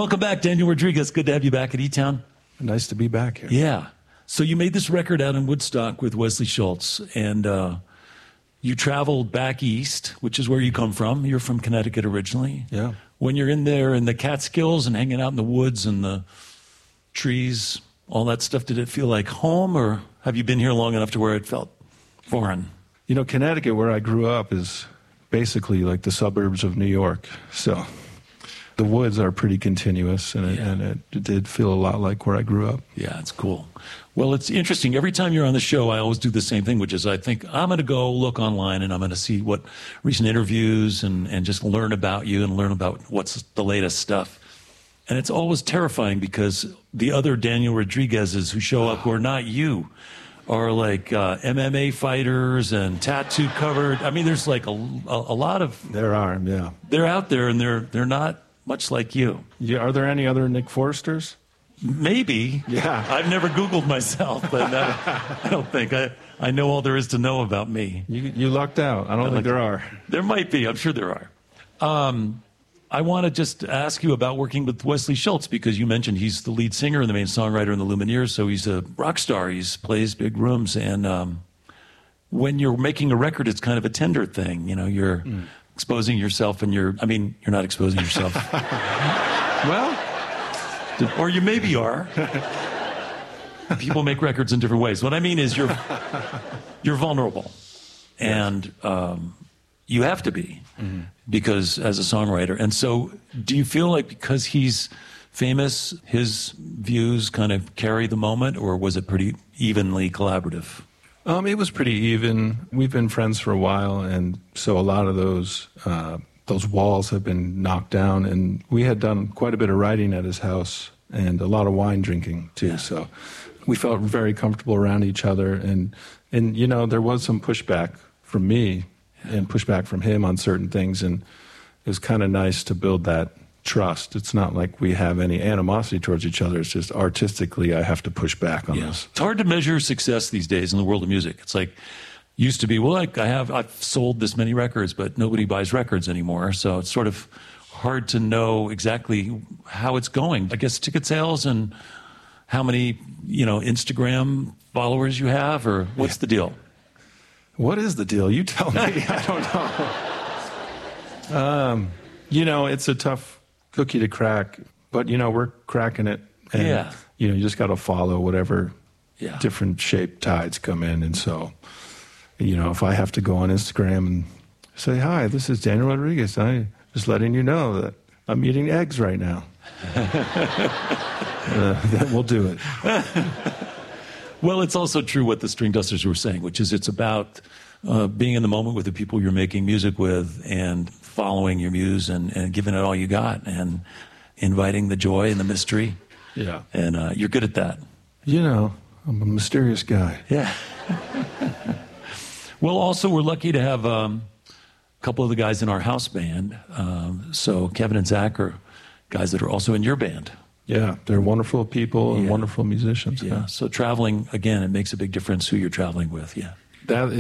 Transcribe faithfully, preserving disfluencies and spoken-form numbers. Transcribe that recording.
Welcome back, Daniel Rodriguez. Good to have you back at E-Town. Nice to be back here. Yeah. So you made this record out in Woodstock with Wesley Schultz, and uh, you traveled back east, which is where you come from. You're from Connecticut originally. Yeah. When you're in there in the Catskills and hanging out in the woods and the trees, all that stuff, did it feel like home, or have you been here long enough to where it felt foreign? You know, Connecticut, where I grew up, is basically like the suburbs of New York. So the woods are pretty continuous, and, it, Yeah. and it, it did feel a lot like where I grew up. Yeah, it's cool. Well, it's interesting. Every time you're on the show, I always do the same thing, which is I think I'm going to go look online and I'm going to see what recent interviews and, and just learn about you and learn about what's the latest stuff. And it's always terrifying because the other Daniel Rodriguez's who show up who are not you are like uh, M M A fighters and tattoo covered. I mean, there's like a, a, a lot of... There are, yeah. They're out there and they're they're not much like you. yeah. Are there any other Nick Forsters? Maybe. Yeah. I've never Googled myself, but I, I don't think. I, I know all there is to know about me. You, you lucked out. I don't I think like- there are. There might be. I'm sure there are. Um, I want to just ask you about working with Wesley Schultz because you mentioned he's the lead singer and the main songwriter in the Lumineers, so he's a rock star. He plays big rooms. And um, when you're making a record, it's kind of a tender thing. You know, you're mm. exposing yourself and you're, I mean, you're not exposing yourself. Well... Or you maybe are. People make records in different ways. What I mean is you're you're vulnerable, and um, you have to be mm-hmm. because as a songwriter. And so, do you feel like because he's famous, his views kind of carry the moment, or was it pretty evenly collaborative? Um, it was pretty even. We've been friends for a while, and so a lot of those. Uh, Those walls have been knocked down, and we had done quite a bit of writing at his house and a lot of wine drinking too. Yeah. So we felt very comfortable around each other, and and you know there was some pushback from me yeah. and pushback from him on certain things, and it was kind of nice to build that trust. It's not like we have any animosity towards each other. It's just artistically I have to push back on yeah. this. It's hard to measure success these days in the world of music. It's like. Used to be, well, like I have, I've sold this many records, but nobody buys records anymore. So it's sort of hard to know exactly how it's going. I guess ticket sales and how many, you know, Instagram followers you have, or what's the deal? What is the deal? You tell me. I don't know. Um, you know, it's a tough cookie to crack, but you know, we're cracking it. And, yeah. You know, you just got to follow whatever yeah. different shaped tides come in, and so. You know, if I have to go on Instagram and say, hi, this is Daniel Rodriguez, I'm just letting you know that I'm eating eggs right now. uh, then we'll do it. Well, it's also true what the String Dusters were saying, which is it's about uh, being in the moment with the people you're making music with and following your muse and, and giving it all you got and inviting the joy and the mystery. Yeah. And uh, you're good at that. You know, I'm a mysterious guy. Yeah. Well, also, we're lucky to have um, a couple of the guys in our house band. Um, so Kevin and Zach are guys that are also in your band. Yeah, they're wonderful people and yeah. wonderful musicians. Yeah. So traveling, again, it makes a big difference who you're traveling with. Yeah. That